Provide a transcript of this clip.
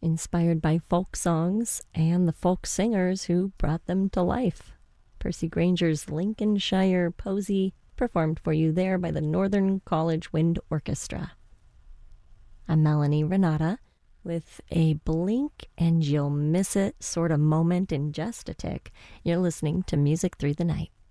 inspired by folk songs and the folk singers who brought them to life. Percy Granger's Lincolnshire Posy, performed for you there by the Northern College Wind Orchestra. I'm Melanie Renata with a blink and you'll miss it sort of moment in just a tick. You're listening to Music Through the Night.